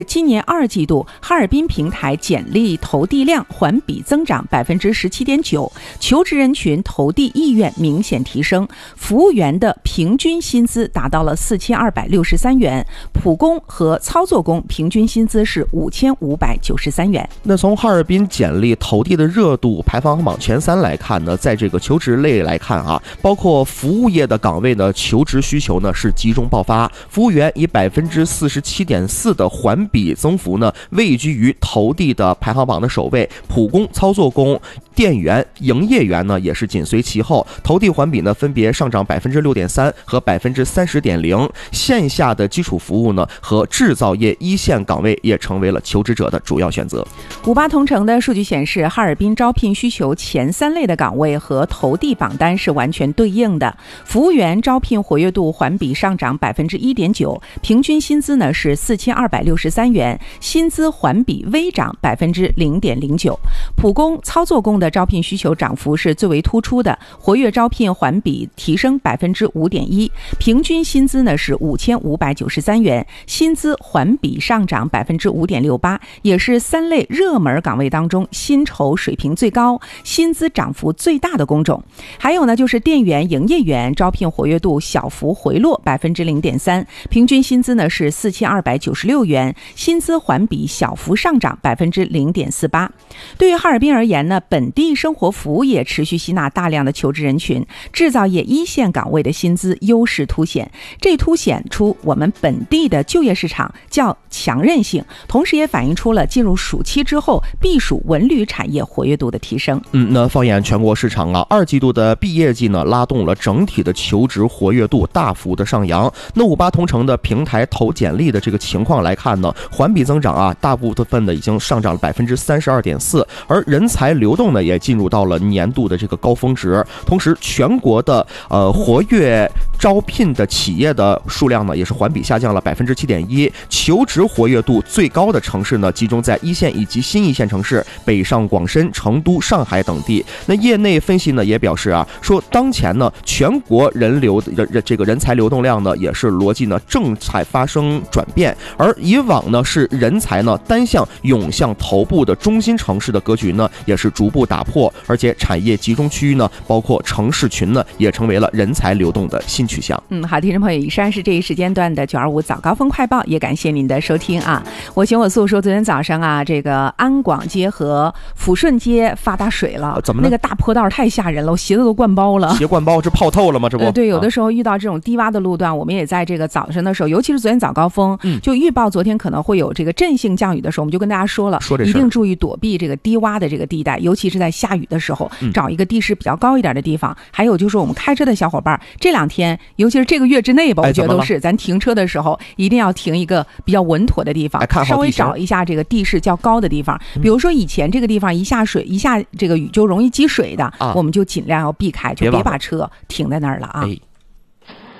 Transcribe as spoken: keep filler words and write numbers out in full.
今年二季度，哈尔滨平台简历投递量环比增长百分之十七点九，求职人群投递意愿明显提升。服务员的平均薪资达到了四千二百六十三元，普工和操作工平均薪资是五千五百九十三元。 那从哈尔滨简历投递的热度排行榜前三来看呢，在这个求职类来看啊，包括服务业的岗位呢，求职需求呢是集中爆发，服务员以百分之四十七点四的环比增幅呢，位居于投递的排行榜的首位。普工、操作工、店员、营业员呢也是紧随其后，投递环比呢分别上涨百分之六点三和百分之三十点零。线下的基础服务呢和制造业一线岗位也成为了求职者的主要选择。 五八同城的数据显示，哈尔滨招聘需求前三类的岗位和投递榜单是完全对应的。服务员招聘活跃度环比上涨百分之一点九，平均薪资呢是四千二百六十三元，薪资环比微涨百分之零点零九。普工、操作工的招聘需求涨幅是最为突出的，活跃招聘环比提升百分之五点一，平均薪资呢是五千五百九十三元，薪资环比上涨百分之五点六八，也是三类热门岗位当中薪酬水平最高、薪资涨幅最大的工种。还有呢，就是店员、营业员招聘活跃度小幅回落百分之零点三，平均薪资呢是四千二百九十六元，薪资环比小幅上涨百分之零点四八。对于哈尔滨而言呢，本地生活服务业持续吸纳大量的求职人群，制造业一线岗位的薪资优势凸显，这凸显出我们本地的就业市场较强韧性，同时也反映出了进入暑期之后避暑文旅产业活跃度的提升。 嗯，那放眼全国市场啊，二季度的毕业季呢，拉动了整体的求职活跃度大幅的上扬。那五八同城的平台投简历的这个情况来看呢，环比增长啊，大部分的已经上涨了百分之三十二点四，而人才流动呢也进入到了年度的这个高峰值。同时，全国的呃活跃招聘的企业的数量呢，也是环比下降了百分之七点一。求职活跃度最高的城市呢，集中在一线以及新一线城市，北上广深、成都、上海等地。那业内分析呢也表示啊，说当前呢全国人流的这个人才流动量呢也是逻辑呢正在发生转变，而以往呢是人才呢单向涌向头部的中心城市的格局呢也是逐步打破，而且产业集中区域呢，包括城市群呢，也成为了人才流动的新取向。 嗯，好，听众朋友，以上是这一时间段的九二五早高峰快报，也感谢您的收听啊。我行我素说，昨天早上啊，这个安广街和抚顺街发大水了， 怎么了？ 那个大坡道太吓人了，我鞋子都灌包了。 鞋灌包，这泡透了吗？这不、 呃、对，有的时候遇到这种低洼的路段，我们也在这个早晨的时候，尤其是昨天早高峰，嗯、就预报昨天可能会有这个阵性降雨的时候，我们就跟大家说了， 说这一定注意躲避这个低洼的这个地带，尤其是在下雨的时候，嗯、找一个地势比较高一点的地方。还有就是我们开车的小伙伴，这两天，尤其是这个月之内吧，我觉得都是，咱停车的时候一定要停一个比较稳妥的地方， 哎、 稍微找一下这个地势较高的地方。比如说以前这个地方一下水一下这个雨就容易积水的，啊、我们就尽量要避开，就别把车停在那儿了啊。哎